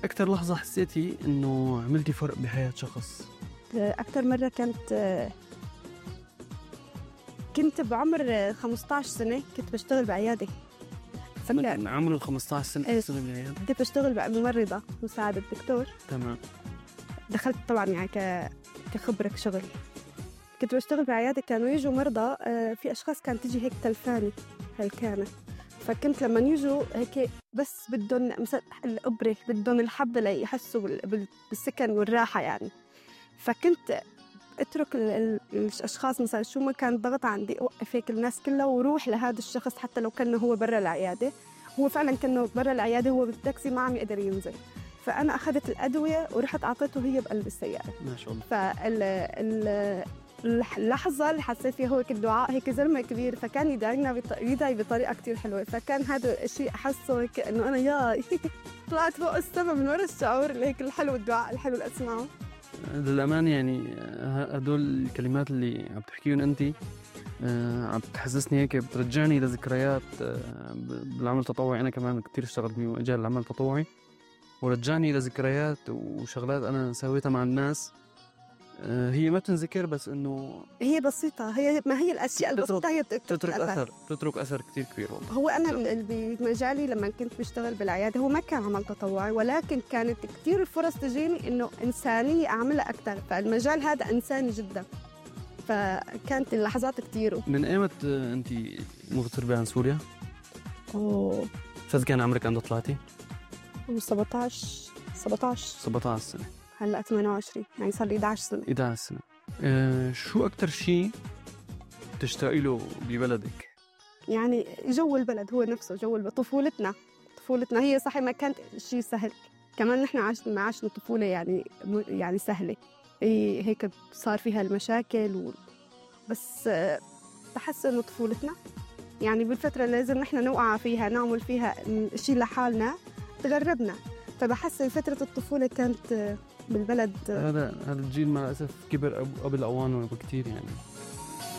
أكتر لحظة حسيتي إنه عملتي فرق بحياة شخص؟ أكتر مرة كنت بعمر 15 سنة، كنت بشتغل بعيادة. من عمر 15 سنة بتشتغل بالعيادة؟ كنت بشتغل ممرضة مساعدة دكتور. تمام. دخلت طبعا يعني كخبرة شغل. كنت بشتغل بعيادة، كانوا يجوا مرضى، في أشخاص كانت تيجي هيك تلفاني هالكانة، فكنت لما يجوا هيك بس بدهم مثلا الإبرة، بدهم الحبة ليحسوا بالسكن والراحة يعني. فكنت اترك الاشخاص مثلا شو ما كان ضغط عندي، اوقف هيك الناس كلها وروح لهذا الشخص حتى لو كان هو برا العياده. هو فعلا كان برا العياده، هو بالتاكسي ما عم يقدر ينزل، فانا اخذت الادويه ورحت اعطيته هي بقلب السياره. ما شاء الله. اللحظه اللي حسيت فيها هو هيك الدعاء، هيك زلمه كبير فكان يدعي بطريقه كتير حلوه، فكان هذا الشيء احسه هيك انه انا يا طلعت فوق السما من ورا الشعور اللي هيك الحلو، الدعاء الحلو اللي اسمعه. للأمان يعني هدول الكلمات اللي عم تحكيهم أنت عم تحسسني هيك، بترجعني لذكريات بالعمل التطوعي. أنا كمان كتير اشتغلت بمجال العمل التطوعي، ورجعني لذكريات وشغلات أنا سويتها مع الناس. هي ما تنذكر، بس إنه هي بسيطة، ما هي الأشياء البسيطة هي تترك أثر كتير كبير والله. هو أنا بمجالي لما كنت بشتغل بالعيادة هو ما كان عمل تطوعي، ولكن كانت كتير الفرص تجيني إنه إنسانية أعملها أكتر، فالمجال هذا إنساني جدا، فكانت اللحظات كتير. من أيمت أنت مغتربة عن سوريا؟ فإذا كان عمرك عند طلعتي؟ 17 سنة. هلأ 28، يعني صار لي 11 سنة. شو أكتر شيء تشتاقي له ببلدك؟ يعني جو البلد هو نفسه، جو طفولتنا هي صحيح ما كانت شيء سهل، كمان نحن عشنا طفولة يعني سهلة، هيك صار فيها المشاكل بس بحس إنه طفولتنا يعني بالفترة اللي لازم نحن نوقع فيها نعمل فيها شيء لحالنا، تغربنا، فبحس فترة الطفولة كانت بالبلد. هذا الجيل مع الأسف كبر قبل أوانه بكتير يعني.